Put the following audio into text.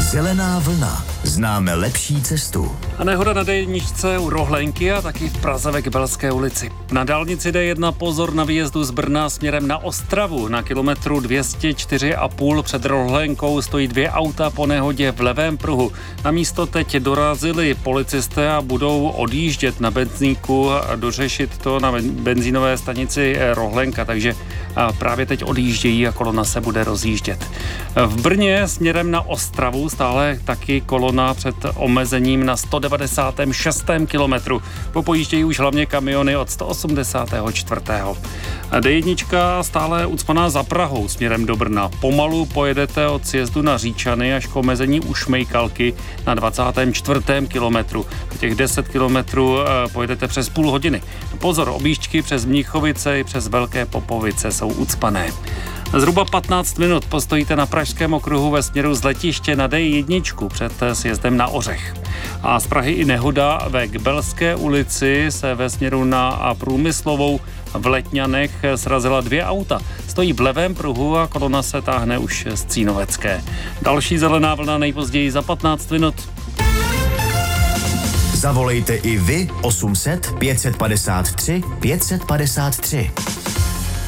Zelená vlna. Známe lepší cestu. A nehoda na D1 u Rohlenky a taky v Praze ve Kbelské ulici. Na dálnici D1 pozor na výjezdu z Brna směrem na Ostravu. Na kilometru 204,5 před Rohlenkou stojí 2 auta po nehodě v levém pruhu. Na místo teď dorazili policisté a budou odjíždět na benzínku a dořešit to na benzínové stanici Rohlenka, takže právě teď odjíždějí a kolona se bude rozjíždět. V Brně směrem na Ostravu stále taky kolona před omezením na 196. kilometru. Popojíždějí už hlavně kamiony od 184. D1 stále ucpaná za Prahou směrem do Brna. Pomalu pojedete od sjezdu na Říčany až k omezení u Šmejkalky na 24. kilometru. Těch 10 kilometrů pojedete přes půl hodiny. Pozor, objížďky přes Mnichovice i přes Velké Popovice jsou ucpané. Zhruba 15 minut postojíte na Pražském okruhu ve směru z letiště na D1 před sjezdem na Ořech. A z Prahy i nehoda ve Kbelské ulici se ve směru na Průmyslovou v Letňanech srazila 2 auta. Stojí v levém pruhu a kolona se táhne už z Cínovecké. Další zelená vlna nejpozději za 15 minut. Zavolejte i vy 800 553 553.